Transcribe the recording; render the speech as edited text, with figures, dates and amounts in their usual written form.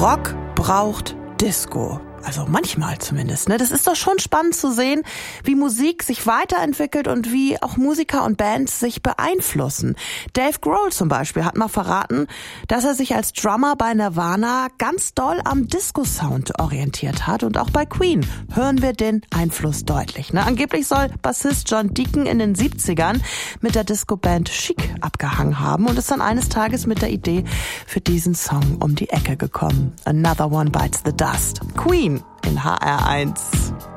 Rock braucht Disco. Also manchmal zumindest, ne? Das ist doch schon spannend zu sehen, wie Musik sich weiterentwickelt und wie auch Musiker und Bands sich beeinflussen. Dave Grohl zum Beispiel hat mal verraten, dass er sich als Drummer bei Nirvana ganz doll am Disco-Sound orientiert hat. Und auch bei Queen hören wir den Einfluss deutlich, ne? Angeblich soll Bassist John Deacon in den 70ern mit der Disco-Band Chic abgehangen haben und ist dann eines Tages mit der Idee für diesen Song um die Ecke gekommen. Another One Bites the Dust. Queen in HR1.